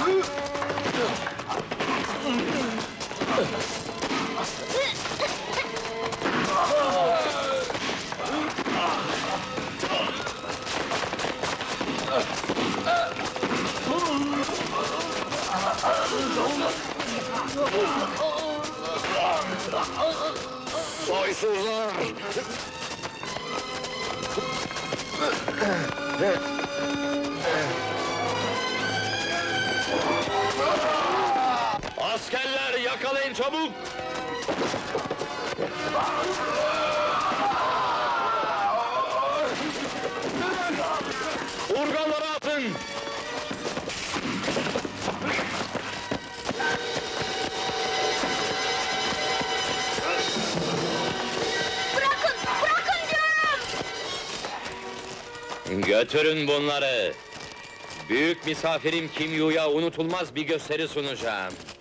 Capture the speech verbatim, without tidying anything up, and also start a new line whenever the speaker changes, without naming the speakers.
Soysuzlar! Askerler yakalayın çabuk! Urganları atın!
Bırakın, bırakın diyorum!
Götürün bunları! Büyük misafirim Kim Yu'ya unutulmaz bir gösteri sunacağım.